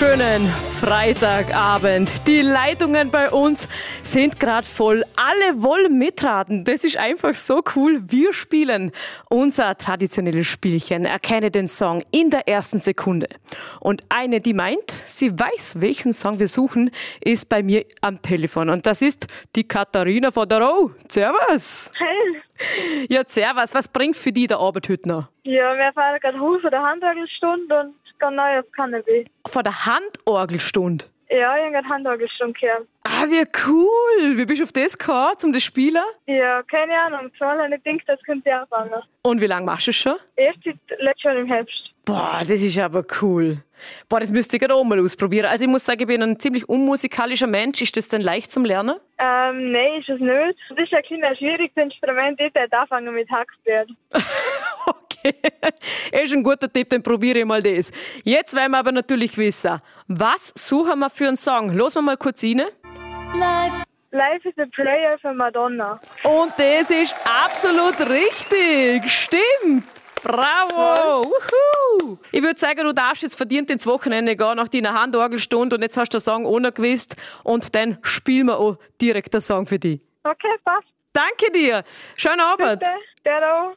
wunderschönen Freitagabend. Die Leitungen bei uns sind gerade voll. Alle wollen mitraten. Das ist einfach so cool. Wir spielen unser traditionelles Spielchen. Erkenne den Song in der ersten Sekunde. Und eine, die meint, sie weiß, welchen Song wir suchen, ist bei mir am Telefon. Und das ist die Katharina von der Row. Servus. Hey. Ja, servus. Was bringt für dich der Arbeit heute noch? Ja, wir fahren gerade Haus von der Handorgelstunde und gehen neu auf Cannabis. Von der Handorgelstunde? Ja, ich habe gerade Handorgelstunde gehört. Ah, wie cool. Wie bist du auf das gekommen, zum das Spielen? Ja, keine Ahnung. Zumal habe ich gedacht, das könnte ich anfangen. Und wie lange machst du es schon? Erst seit letztes Jahr im Herbst. Boah, das ist aber cool. Boah, das müsste ich gerade auch mal ausprobieren. Also ich muss sagen, ich bin ein ziemlich unmusikalischer Mensch. Ist das denn leicht zum Lernen? Nein, ist es nicht. Das ist ein kleines schwieriges Instrument. Ich werde anfangen mit Hackbrett. Okay, ist ein guter Tipp, dann probiere ich mal das. Jetzt wollen wir aber natürlich wissen, was suchen wir für einen Song? Hören wir mal kurz rein. Life is a Prayer von Madonna. Und das ist absolut richtig. Stimmt. Bravo! Wuhu. Ich würde sagen, du darfst jetzt verdient ins Wochenende gehen nach deiner Handorgelstunde und jetzt hast du den Song auch noch gewusst und dann spielen wir auch direkt den Song für dich. Okay, passt. Danke dir. Schönen Abend. Bitte. Der auch.